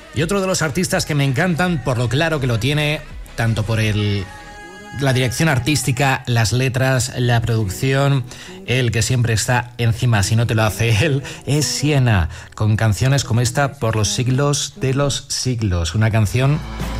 Y otro de los artistas que me encantan por lo claro que lo tiene, tanto por la dirección artística, las letras, la producción, el que siempre está encima si no te lo hace él, es Siena, con canciones como esta, Por los siglos de los siglos, una canción